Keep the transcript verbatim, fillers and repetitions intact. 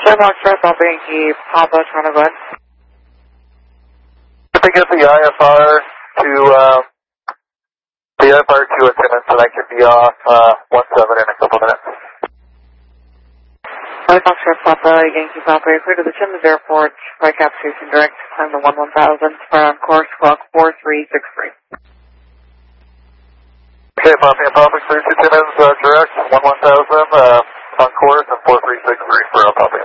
Sherlock Stress, I'll bring you Papa, trying to go ahead. If I get the I F R to, um, the I F R to attendance, and I can be off, uh, one seven in a couple minutes. Sherlock Stress, Papa, Yankee Papa, you're clear to the Children's Airport, right cap station direct, time to one one thousand, fire on course, clock four three six three. Okay, Papa and Papa, clear to Timmins, uh, direct, one one thousand, uh, on course, and four three six three for uh, Papa.